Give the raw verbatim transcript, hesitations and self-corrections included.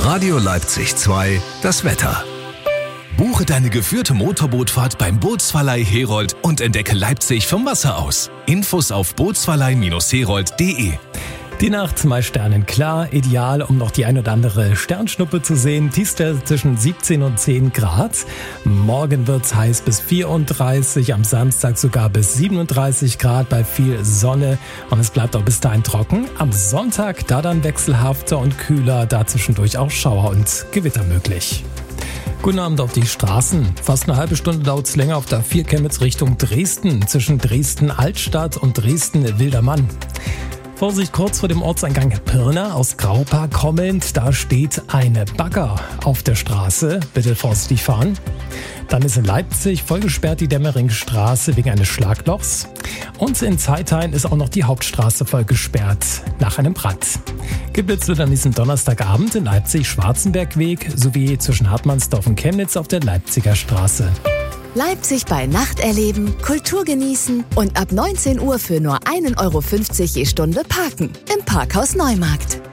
Radio Leipzig zwei, das Wetter. Buche deine geführte Motorbootfahrt beim Bootsverleih Herold und entdecke Leipzig vom Wasser aus. Infos auf bootsverleih Herold punkt de. Die Nacht mal sternenklar, ideal, um noch die ein oder andere Sternschnuppe zu sehen. Tiefstwerte zwischen siebzehn und zehn Grad. Morgen wird's heiß bis vierunddreißig, am Samstag sogar bis siebenunddreißig Grad bei viel Sonne. Und es bleibt auch bis dahin trocken. Am Sonntag da dann wechselhafter und kühler, da zwischendurch auch Schauer und Gewitter möglich. Guten Abend auf die Straßen. Fast eine halbe Stunde dauert's länger auf der A vier Chemnitz Richtung Dresden, zwischen Dresden-Altstadt und Dresden-Wildermann. Vorsicht, kurz vor dem Ortseingang Pirna aus Graupa kommend, da steht eine Bagger auf der Straße. Bitte vorsichtig fahren. Dann ist in Leipzig voll gesperrt die Dämmeringstraße wegen eines Schlaglochs. Und in Zeithain ist auch noch die Hauptstraße voll gesperrt nach einem Brand. Geblitzt wird an diesem Donnerstagabend in Leipzig Schwarzenbergweg sowie zwischen Hartmannsdorf und Chemnitz auf der Leipziger Straße. Leipzig bei Nacht erleben, Kultur genießen und ab neunzehn Uhr für nur ein Euro fünfzig je Stunde parken. Im Parkhaus Neumarkt.